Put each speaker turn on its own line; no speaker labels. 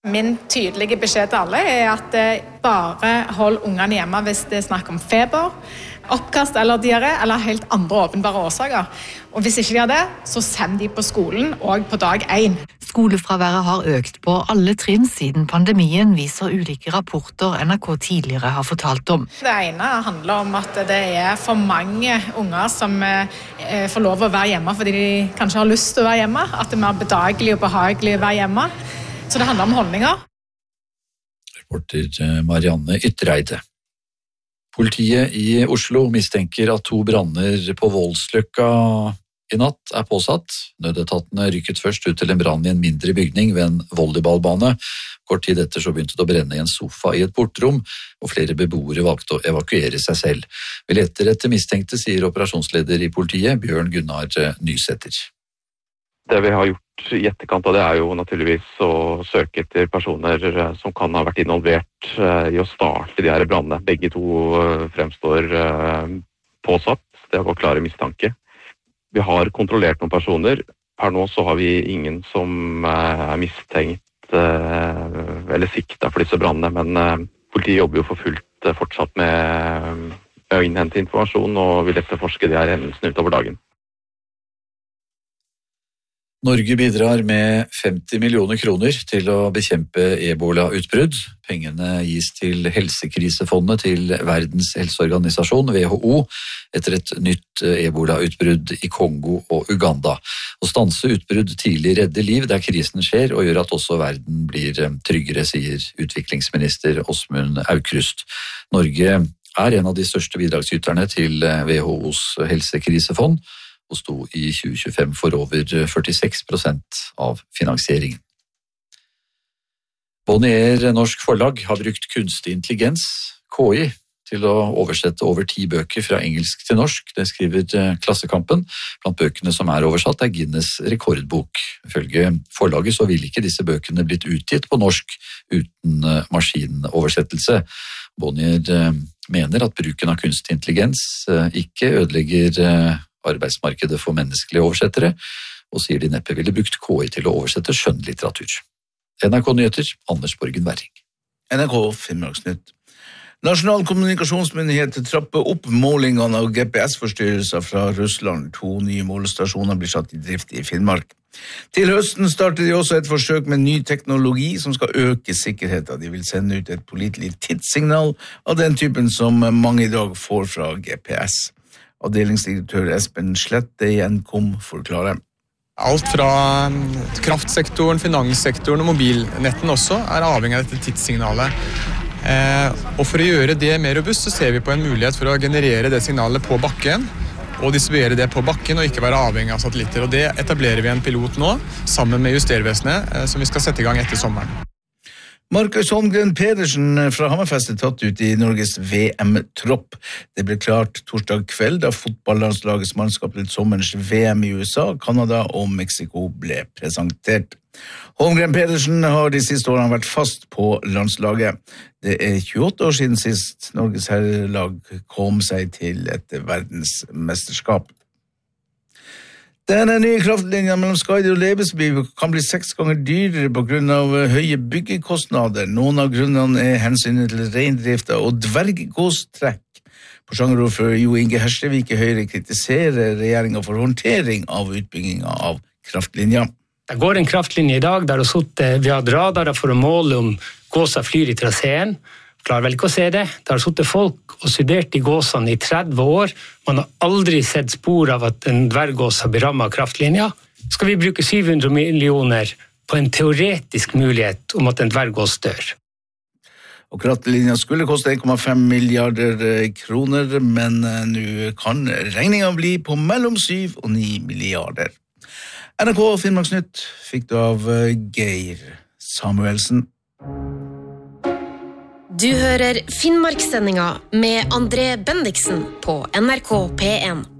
Min tydelige beskjed til alle at bare hold ungene hjemme hvis det snakk om feber, oppkast eller diaré, eller helt andre åpenbare årsaker. Og hvis ikke de har det, så send de på skolen og på dag 1.
Skolefraværet har økt på alle trinn siden pandemien, viser ulike rapporter NRK tidligere har fortalt om.
Det ene handler om at det for mange unger som får lov å være hjemme fordi de kanskje har lyst til å være hjemme, at det mer bedagelig og behagelig å være hjemme. Så det handler om holdninger.
Reporter Marianne Ytreide. Politiet i Oslo mistenker at 2 branner på Voldsløkka i natt påsatt. Nødetatene rykket først ut til en brann i en mindre bygning ved en volleyballbane. Kort tid etter så begynte det å brenne i en sofa i et portrom, og flere beboere valgte å evakuere seg selv. Vi leter etter mistenkte, sier operasjonsleder i politiet, Bjørn Gunnar Nysæter.
Det vi har gjort i etterkant av det jo naturligvis å søke etter personer som kan ha vært involvert i å starte de her brannene. Begge to fremstår påsatt, det var klare mistanke. Vi har kontrollert noen personer. Per nå så har vi ingen som mistenkt eller sikta for disse brannene, men politiet jobber jo for fullt fortsatt med å innhente informasjon og vil etterforske de her hendelsene utover dagen.
Norge bidrar med 50 millioner kroner til å bekjempe ebola-utbrudd. Pengene gis til Helsekrisefondet til Verdens helseorganisasjon, WHO, etter et nytt ebola-utbrudd i Kongo og Uganda. Å stanse utbrudd tidlig redder liv der krisen skjer, og gjør at også verden blir tryggere, sier utviklingsminister Åsmund Aukrust. Norge en av de største bidragsyterne til WHOs helsekrisefond, og sto i 2025 for over 46% av finansieringen. Bonnier Norsk Forlag har brukt kunstig intelligens, KI, til å oversette over 10 bøker fra engelsk til norsk. Det skriver Klassekampen. Blant bøkene som oversatt Guinness rekordbok. Ifølge forlaget så vil ikke disse bøkene blitt utgitt på norsk uten maskinoversettelse. Bonnier mener at bruken av kunstig intelligens ikke ødelegger arbeidsmarkedet for menneskelige oversettere, og sier de neppe ville brukt KI til å oversette skjønnlitteratur. NRK Nyheter, Anders Borgen Werring.
NRK Finnmarksnytt. Nasjonal kommunikasjonsmyndighet trapper opp målingene av GPS-forstyrrelser fra Russland. 2 nye målestasjoner blir satt i drift i Finnmark. Til høsten starter de også et forsøk med ny teknologi som skal øke sikkerheten. De vil sende ut et pålitelig tidssignal av den typen som mange i dag får fra GPS. Avdelingsdirektør Espen Slette i Nkom forklarer.
Alt fra kraftsektoren, finanssektoren og mobilnetten også avhengig av dette tidssignalet. Og for å gjøre det mer robust så ser vi på en mulighet for å generere det signalet på bakken og distribuere det på bakken og ikke være avhengig av satellitter. Og det etablerer vi en pilot nå sammen med Justervesenet som vi skal sette i gang etter sommeren.
Markus Holmgren Pedersen fra Hammerfest tatt ut i Norges VM-tropp. Det ble klart torsdag kveld da fotballandslagets mannskap til sommerens VM i USA, Kanada og Mexico ble presentert. Holmgren Pedersen har de siste årene vært fast på landslaget. Det 28 år siden sist Norges herrelag kom seg til et verdensmesterskap. Denne nye kraftlinjen mellom Skaidi og Lebesby kan bli 6 ganger dyrere på grunn av høye byggekostnader. Noen av grunnene hensynet til reindrifta og dverggåstrekk. Porsangerordfører Jo Inge Herstevik i Høyre kritiserer regjeringen for håndtering av utbygginga av kraftlinja.
Det går en kraftlinje i dag der vi har radarer for å måle om gåsa flyr i traseen. Klarer vel ikke å se det. Det har suttet folk og studert i gåsene i 30 år. Man har aldri sett spor av at en dverggås har blitt rammet av kraftlinja. Skal vi bruke 700 millioner på en teoretisk mulighet om at en dverggås dør?
Og kraftlinja skulle koste 1,5 milliarder kroner, men nå kan regningen bli på mellom 7 og 9 milliarder. NRK Finnmarksnytt fikk du av Geir Samuelsen.
Du hører Finnmarkssendinga med André Bendiksen på NRK P1.